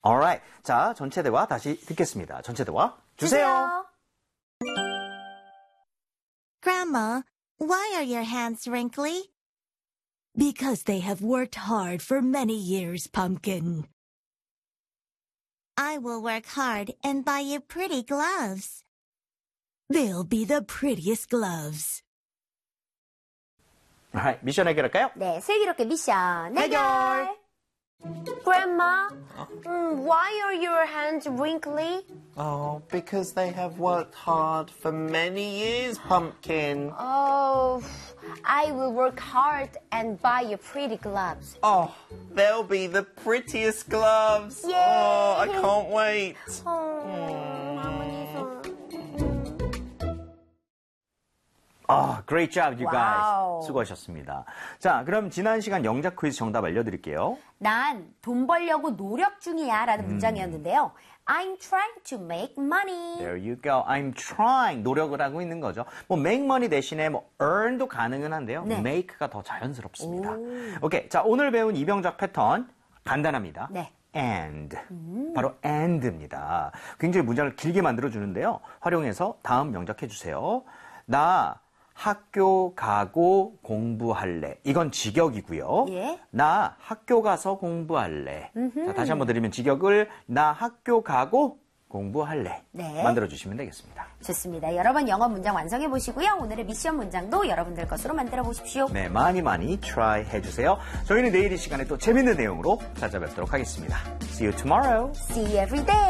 Alright. 자, 전체 대화 다시 듣겠습니다. 전체 대화 주세요. Grandma, why are your hands wrinkly? Because they have worked hard for many years, Pumpkin. I will work hard and buy you pretty gloves. They'll be the prettiest gloves. Alright. 미션 해결할까요? 네, 슬기롭게 미션 해결. Grandma, why are your hands wrinkly? Oh, because they have worked hard for many years, Pumpkin. Oh, I will work hard and buy you pretty gloves. Oh, they'll be the prettiest gloves. Yay. Oh, I can't wait. Great job, you guys. 와우. 수고하셨습니다. 자, 그럼 지난 시간 영작 퀴즈 정답 알려드릴게요. 난 돈 벌려고 노력 중이야 라는 문장이었는데요. I'm trying to make money. There you go. I'm trying. 노력을 하고 있는 거죠. 뭐 make money 대신에 뭐 earn도 가능은 한데요. 네. make가 더 자연스럽습니다. 오케이. 자, 오늘 배운 이병작 패턴 간단합니다. 네. and. 바로 and입니다. 굉장히 문장을 길게 만들어 주는데요. 활용해서 다음 명작해 주세요. 나 학교 가고 공부할래. 이건 직역이고요. 예. 나 학교 가서 공부할래. 자, 다시 한번 드리면 직역을 나 학교 가고 공부할래. 네. 만들어주시면 되겠습니다. 좋습니다. 여러 번 영어 문장 완성해 보시고요. 오늘의 미션 문장도 여러분들 것으로 만들어 보십시오. 네, 많이 try 해주세요. 저희는 내일 이 시간에 또 재밌는 내용으로 찾아뵙도록 하겠습니다. See you tomorrow. See you every day.